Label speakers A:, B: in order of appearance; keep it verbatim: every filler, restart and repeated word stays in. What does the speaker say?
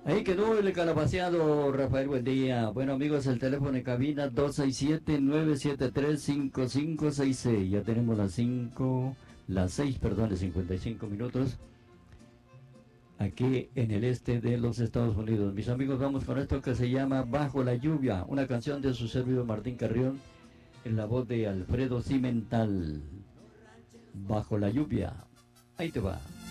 A: Ahí quedó el calabaceado, Rafael, buen día. Bueno, amigos, el teléfono en cabina dos seis siete, nueve siete tres, cinco cinco seis seis. Ya tenemos las cinco, las seis, perdón, de cincuenta y cinco minutos aquí en el este de los Estados Unidos. Mis amigos, vamos con esto que se llama Bajo la Lluvia, una canción de su servidor Martín Carrión, en la voz de Alfredo Cimental. Bajo la Lluvia. Ahí te va.